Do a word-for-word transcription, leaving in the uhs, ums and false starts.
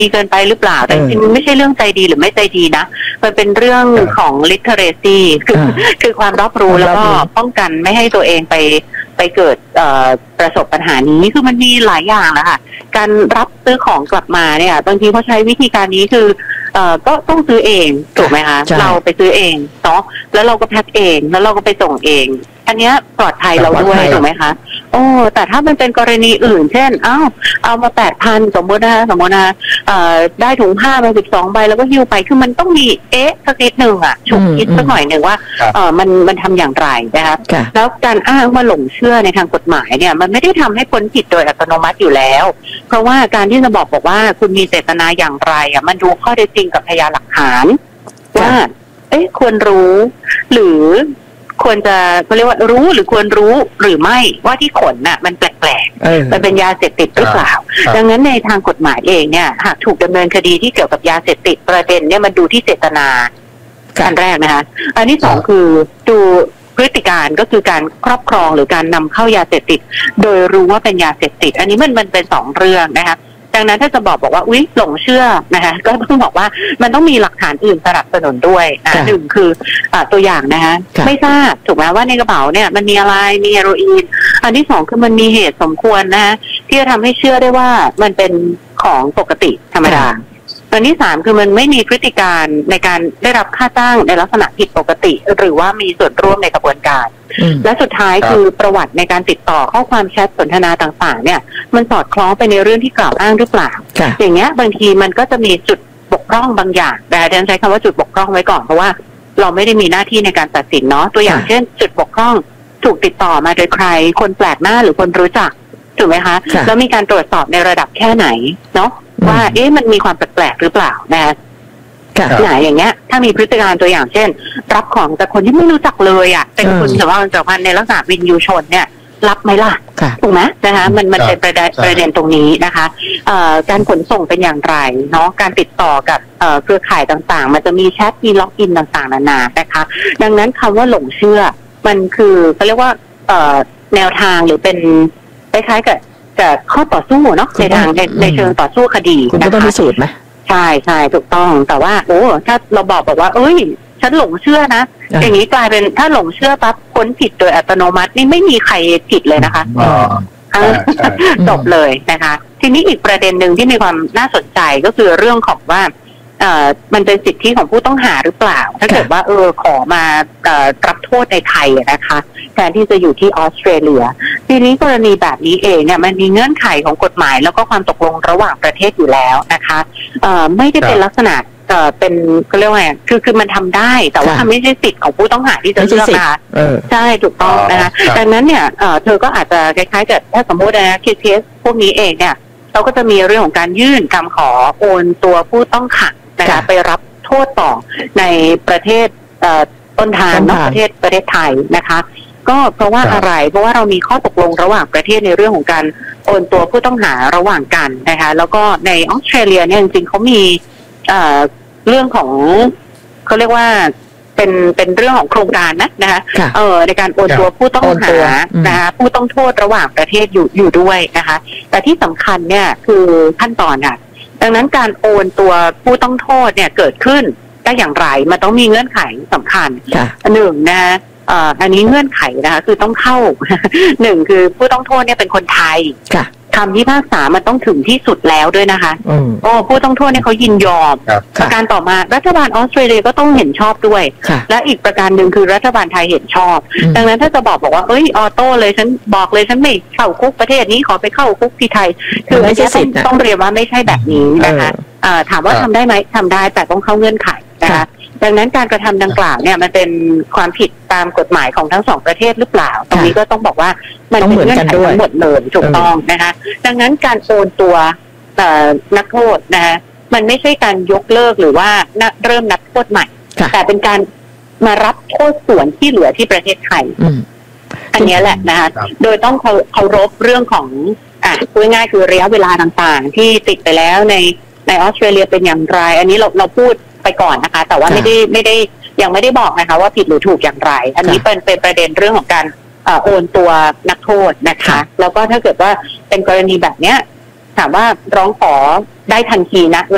ดีเกินไปหรือเปล่าแต่จริงๆไม่ใช่เรื่องใจดีหรือไม่ใจดีนะมันเป็นเรื่องของ literacy คือคือความรอบรู้แล้วก็ป้องกันไม่ให้ตัวเองไปไปเกิดประสบปัญหานี้คือมันมีหลายอย่างแล้วค่ะการรับซื้อของกลับมาเนี่ยบางทีเขาใช้วิธีการนี้คือเอ่อก็ต้องซื้อเองถูกไหมคะเราไปซื้อเองเนาะแล้วเราก็แพ็คเองแล้วเราก็ไปส่งเองอันนี้ปลอดภัยเราด้วยถูกไหมคะโอ้แต่ถ้ามันเป็นกรณีอื่นเช่นอ้าวเอามาแปดพันสมมตินะคะสมมตินะเอ่อได้ถุงผ้ามาสิบสองใบแล้วก็หิ้วไปคือมันต้องมีเอ๊ะสักนิดหนึ่งอ่ะฉุกคิดสักหน่อยหนึ่งว่าเออมันมันทำอย่างไรนะคะแล้วการอ้างว่าหลงเชื่อในทางกฎหมายเนี่ยมันไม่ได้ทำให้พ้นผิดโดยอัตโนมัติอยู่แล้วเพราะว่าการที่จะบอกบอกว่าคุณมีเจตนาอย่างไรอ่ะมันดูข้อเท็จจริงกับพยานหลักฐานว่าเอ๊ะควรรู้หรือควรจะเขาเรียกว่ารู้หรือควรรู้หรือไม่ว่าที่ขนน่ะมันแปลกๆมันเป็นยาเสพติดหรือเปล่าดังนั้นในทางกฎหมายเองเนี่ยหากถูกดำเนินคดีที่เกี่ยวกับยาเสพติดประเด็นเนี่ยมันดูที่เจตนาอันแรกนะคะอันที่สองคือดูพฤติการก็คือการครอบครองหรือการนำเข้ายาเสพติดโดยรู้ว่าเป็นยาเสพติดอันนี้มันมันเป็นสองเรื่องนะคะดังนั้นถ้าจะบอกบอกว่าอุ๊ยหลงเชื่อนะคะก็ต้องบอกว่ามันต้องมีหลักฐานอื่นสนับสนุนด้วยนะหนึ่งคืออตัวอย่างนะคะไม่ทราบถูกไหมว่าในกระเป๋าเนี่ยมันมีอะไรมีเฮโรอีนอันที่สองคือมันมีเหตุสมควรนะที่จะทำให้เชื่อได้ว่ามันเป็นของปกติธรรมดาอันที่สามคือมันไม่มีพฤติการในการได้รับค่าจ้างในลักษณะผิดปกติหรือว่ามีส่วนร่วมในกระบวนการและสุดท้ายคือประวัติในการติดต่อข้อความแชทสนทนาต่างๆเนี่ยมันสอดคล้องไปในเรื่องที่กล่าวอ้างหรือเปล่าอย่างเงี้ยบางทีมันก็จะมีจุดบกพร่องบางอย่างแต่ดิฉันใช้คำว่าจุดบกพร่องไว้ก่อนเพราะว่าเราไม่ได้มีหน้าที่ในการตัดสินเนาะตัวอย่างเช่นจุดบกพร่องถูกติดต่อมาโดยใครคนแปลกหน้าหรือคนรู้จักถูกไหมคะแล้วมีการตรวจสอบในระดับแค่ไหนเนาะว่าเอ๊ะมันมีความแปลกๆหรือเปล่านะไหนอย่างเงี้ยถ้ามีพฤติการตัวอย่างเช่นรับของจากคนที่ไม่รู้จักเลยอ่ะเป็นคนแต่ว่าสัมพันธ์ในลักษณะวินยูชนเนี่ยรับไหมล่ะถูกไหมนะคะมันมันเป็นประเด็นประเด็นตรงนี้นะคะการขนส่งเป็นอย่างไรเนาะการติดต่อกับเครือข่ายต่างๆมันจะมีแชทมีล็อกอินต่างๆนานานะคะดังนั้นคำว่าหลงเชื่อมันคือเขาเรียกว่าแนวทางหรือเป็นคล้ายๆกับกับข้อต่อสู้เนาะในทางในในเชิงต่อสู้คดีนะคะคุณก็ต้องพิสูจน์ไหมใช่ใช่ถูกต้องแต่ว่าโอ้ถ้าเราบอกบอกว่าเอ้ยฉันหลงเชื่อนะอย่างนี้กลายเป็นถ้าหลงเชื่อปั๊บพ้นผิดโดยอัตโนมัตินี่ไม่มีใครผิดเลยนะคะจบเลยนะคะทีนี้อีกประเด็นหนึ่งที่มีความน่าสนใจก็คือเรื่องของว่าเอ่อมันเป็นสิทธิของผู้ต้องหาหรือเปล่าถ้าเกิดว่าเออขอมาเอ่อรับโทษในไทยนะคะแทนที่จะอยู่ที่ออสเตรเลียทีนี้กรณีแบบนี้เองเนี่ยมันมีเงื่อนไขของกฎหมายแล้วก็ความตกลงระหว่างประเทศอยู่แล้วนะคะเอ่อไม่ได้เป็นลักษณะเอ่อเป็นเขาเรียกว่าไงคือคือมันทำได้แต่ว่าไม่ใช่สิทธิ์ของผู้ต้องหาที่จะเลือกนะคะใช่ถูกต้องนะคะดังนั้นเนี่ยเอ่อเธอก็อาจจะคล้ายๆกับถ้าสมมตินะเคสพวกนี้เองเนี่ยเราก็จะมีเรื่องของการยื่นคำขอโอนตัวผู้ต้องขังนะคะไปรับโทษต่อในประเทศต้นทางนอกประเทศประเทศไทยนะคะก็เพราะว่าอะไรเพราะว่าเรามีข้อตกลงระหว่างประเทศในเรื่องของการโอนตัวผู้ต้องหาระหว่างกันนะคะแล้วก็ในออสเตรเลียเนี่ยจริงๆเขามีเอ่อเรื่องของเขาเรียกว่าเป็นเป็นเรื่องของโครงการนะนะคะเออในการโอนตัวผู้ต้องหานะคะผู้ต้องโทษระหว่างประเทศอยู่อยู่ด้วยนะคะแต่ที่สำคัญเนี่ยคือขั้นตอนค่ะดังนั้นการโอนตัวผู้ต้องโทษเนี่ยเกิดขึ้นได้อย่างไรมันต้องมีเงื่อนไขสำคัญหนึ่งนะอันนี้เงื่อนไขนะคะคือต้องเข้าหนึ่งคือผู้ต้องโทษเนี่ยเป็นคนไทยคำพิพากษามันต้องถึงที่สุดแล้วด้วยนะคะโอ้ผู้ต้องโทษเนี่ยเขายินยอมประการต่อมารัฐบาลออสเตรเลียก็ต้องเห็นชอบด้วยและอีกประการหนึ่งคือรัฐบาลไทยเห็นชอบดังนั้นถ้าจะบอกบอกว่าเอ้ยออโต้เลยฉันบอกเลยฉันไม่เข้าคุกประเทศนี้ขอไปเข้าคุกที่ไทยคือไม่ใช่ต้องต้องเรียนว่าไม่ใช่แบบนี้นะคะถามว่าทำได้ไหมทำได้แต่ต้องเข้าเงื่อนไขนะคะดังนั้นการกระทำดังกล่าวเนี่ยมันเป็นความผิดตามกฎหมายของทั้งสองประเทศหรือเปล่าตรงนี้ก็ต้องบอกว่ามันเป็นเงื่อนไขทั้งหมดเลยถูกต้องนะคะดังนั้นการโอนตัวนักโทษนะคะมันไม่ใช่การยกเลิกหรือว่าเริ่มนับโทษใหม่แต่เป็นการมารับโทษส่วนที่เหลือที่ประเทศไทยอันนี้แหละนะคะโดยต้องเคารพเรื่องของอ่ะพูดง่ายคือระยะเวลาต่างๆที่ติดไปแล้วในในออสเตรเลียเป็นอย่างไรอันนี้เราเราพูดไปก่อนนะคะแต่ว่าไม่ได้ไม่ได้ยังไม่ได้บอกนะคะว่าผิดหรือถูกอย่างไรอันนี้เป็นเป็นประเด็นเรื่องของการโอนตัวนักโทษนะคะแล้วก็ถ้าเกิดว่าเป็นกรณีแบบเนี้ยถามว่าร้องขอได้ทันทีนะเว